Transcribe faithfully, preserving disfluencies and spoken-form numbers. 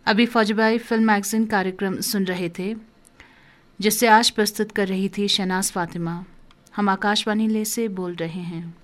अभी फौजीबाई film magazine कार्यक्रम सुन रहे थे, जिससे आज प्रस्तुत कर रही थी शहनाज फातिमा। हम आकाशवाणी ले से बोल रहे हैं।